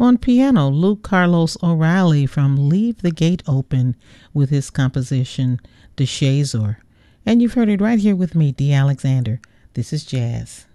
On piano, Luke Carlos O'Reilly from Leave the Gate Open with his composition, De Shazor. And you've heard it right here with me, Dee Alexander. This is Jazz.